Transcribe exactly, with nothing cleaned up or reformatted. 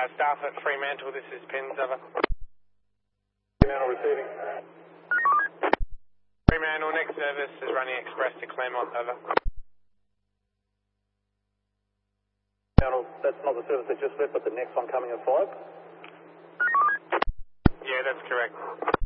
Uh, staff at Fremantle, this is Pins, over. Fremantle receiving. Fremantle, next service is running express to Claremont, over. Fremantle, that's not the service that just left, but the next one coming at five? Yeah, that's correct.